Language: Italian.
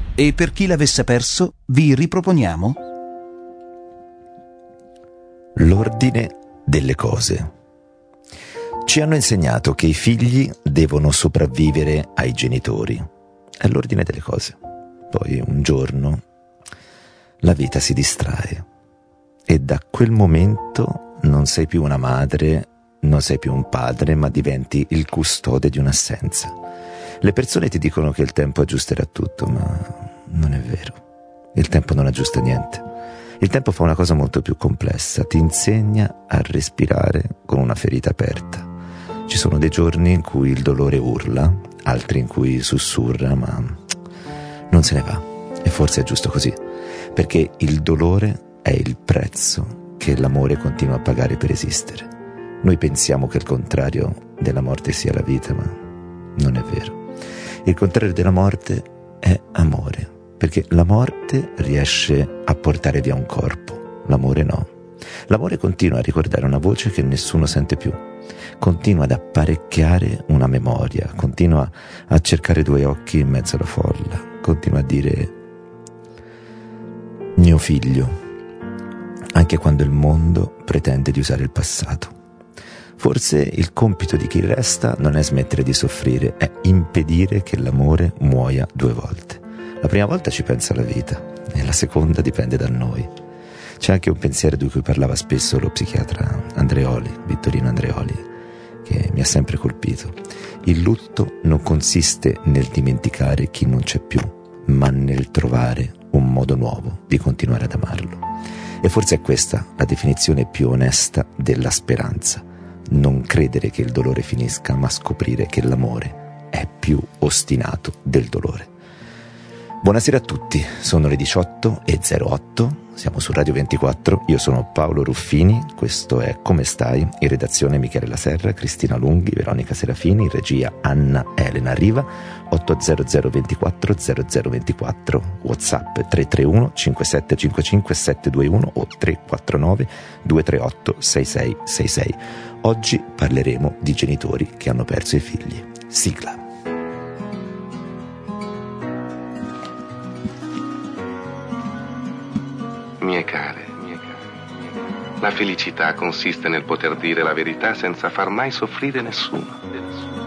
E per chi l'avesse perso, vi riproponiamo l'ordine delle cose. Ci hanno insegnato che i figli devono sopravvivere ai genitori. È l'ordine delle cose. Poi un giorno la vita si distrae e da quel momento non sei più una madre, non sei più un padre, ma diventi il custode di un'assenza. Le persone ti dicono che il tempo aggiusterà tutto, ma non è vero. Il tempo non aggiusta niente. Il tempo fa una cosa molto più complessa, ti insegna a respirare con una ferita aperta. Ci sono dei giorni in cui il dolore urla, altri in cui sussurra, ma non se ne va. E forse è giusto così, perché il dolore è il prezzo che l'amore continua a pagare per esistere. Noi pensiamo che il contrario della morte sia la vita, ma non è vero. Il contrario della morte è amore. Perché la morte riesce a portare via un corpo, l'amore no. L'amore continua a ricordare una voce che nessuno sente più, continua ad apparecchiare una memoria, continua a cercare due occhi in mezzo alla folla, continua a dire mio figlio, anche quando il mondo pretende di usare il passato. Forse il compito di chi resta non è smettere di soffrire, è impedire che l'amore muoia due volte. La prima volta ci pensa la vita e la seconda dipende da noi. C'è anche un pensiero di cui parlava spesso lo psichiatra Andreoli, Vittorino Andreoli, che mi ha sempre colpito. Il lutto non consiste nel dimenticare chi non c'è più, ma nel trovare un modo nuovo di continuare ad amarlo. E forse è questa la definizione più onesta della speranza. Non credere che il dolore finisca, ma scoprire che l'amore è più ostinato del dolore. Buonasera a tutti, sono le 18:08, siamo su Radio 24, io sono Paolo Ruffini, questo è Come stai? In redazione Michele Laserra, Cristina Lunghi, Veronica Serafini, in regia Anna Elena Riva, 800 24 0024, WhatsApp 331 5755 721 o 349 238 6666. Oggi parleremo di genitori che hanno perso i figli. Sigla. Mie care, la felicità consiste nel poter dire la verità senza far mai soffrire nessuno.